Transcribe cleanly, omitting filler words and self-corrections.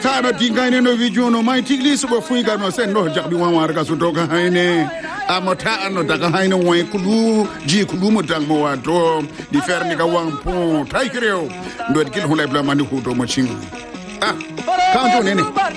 tara dingaine no vijuno mai tiglis bo fuiga no sen no jakbi wan warga so doga haine amota no daga haine wan kulu ji kulu mo dang mo wato di ferni ga wan pon tai kreo ndo dikil hulay bla mandi hudo mo chingu ah kanto nene